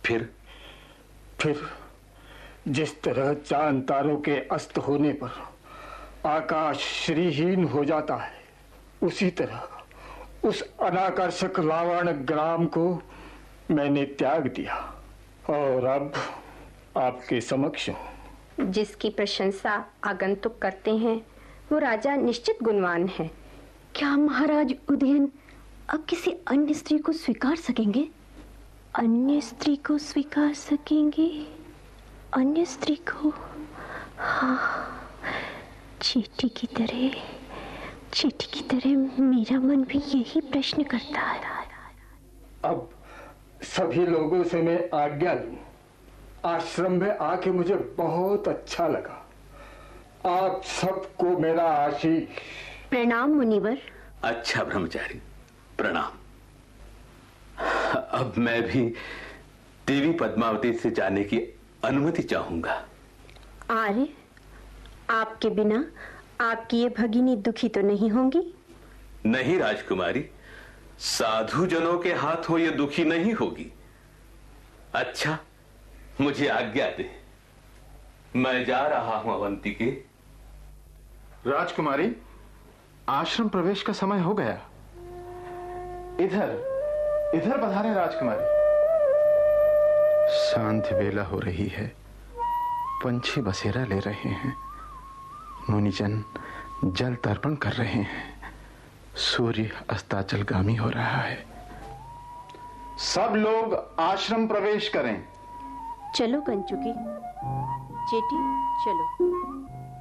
फिर जिस तरह चांद तारों के अस्त होने पर आकाश श्रीहीन हो जाता है, उसी तरह उस अनाकर्षक लावण्य ग्राम को मैंने त्याग दिया और अब आपके समक्ष हूं। जिसकी प्रशंसा आगंतुक करते हैं वो राजा निश्चित गुणवान है। क्या महाराज उदयन अब किसी अन्य स्त्री को स्वीकार सकेंगे? अन्य स्त्री को स्वीकार सकेंगे? अन्य स्त्री को? हाँ, चींटी की तरह मेरा मन भी यही प्रश्न करता है। अब सभी लोगों से मैं आज्ञा लूं। आश्रम में आके मुझे बहुत अच्छा लगा। आप सबको मेरा आशीष। प्रणाम मुनिवर। अच्छा ब्रह्मचारी, प्रणाम। अब मैं भी देवी पद्मावती से जाने की अनुमति चाहूंगा। आर्य, आपके बिना आपकी ये भगिनी दुखी तो नहीं होंगी? नहीं राजकुमारी, साधु जनों के हाथों ये दुखी नहीं होगी। अच्छा, मुझे आज्ञा दे, मैं जा रहा हूं अवंतिके। राजकुमारी, आश्रम प्रवेश का समय हो गया। इधर पधारे राजकुमारी। शांति बेला हो रही है, पंछी बसेरा ले रहे हैं, मुनिजन जल तर्पण कर रहे हैं, सूर्य अस्ताचलगामी हो रहा है। सब लोग आश्रम प्रवेश करें। चलो कंचुकी, चेटी चलो।